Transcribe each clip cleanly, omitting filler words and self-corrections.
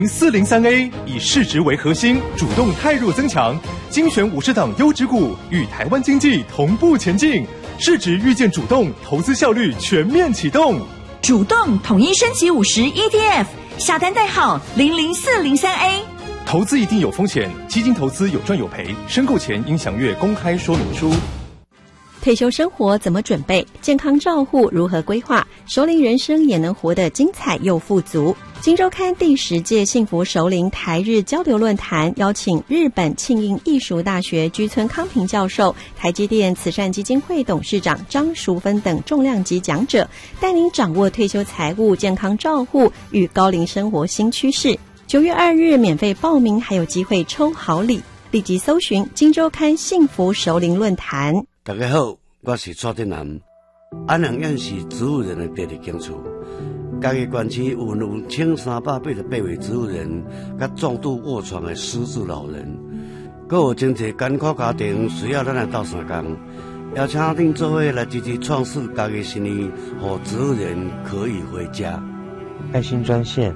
403A 以市值为核心，主动汰弱增强，精选50档优质股，与台湾经济同步前进。市值预见主动，投资效率全面启动。 主动统一升级50 ETF， 下单代号00403A。 投资一定有风险，基金投资有赚有赔，申购前应详阅公开说明书。 退休生活怎么准备？健康照护如何规划？熟龄人生也能活得精彩又富足。今周刊第10届幸福熟龄台日交流论坛邀请日本庆应艺术大学居村康平教授、台积电慈善基金会董事长张淑芬等重量级讲者，带您掌握退休财务、健康照护与高龄生活新趋势。9月2日免费报名，还有机会抽好礼，立即搜寻今周刊幸福熟龄论坛。 大家好，我是蔡振南。安阳院是植物人的第二间厝，家己县区有1388位植物人，甲重度卧床的失智老人，还有真侪艰苦家庭需要咱来斗相共，邀请恁做伙来支持创世家己生意，让植物人可以回家。 爱心专线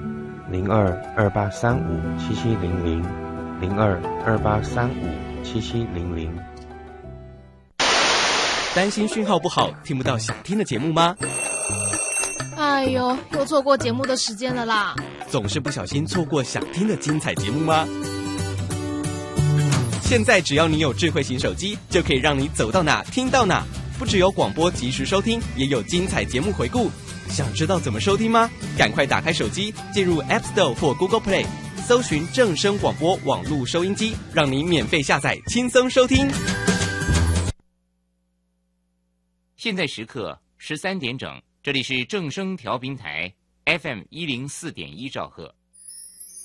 0228357700，0228357700。 担心讯号不好，听不到想听的节目吗？ 哎呦，又错过节目的时间了啦！ 总是不小心错过想听的精彩节目吗？现在只要你有智慧型手机，就可以让你走到哪听到哪。不只有广播及时收听，也有精彩节目回顾。想知道怎么收听吗？赶快打开手机，进入 App Store 或 Google Play， 搜寻正声广播网络收音机，让你免费下载，轻松收听。 现在时刻13点整，这里是正声调频台 FM104.1兆赫。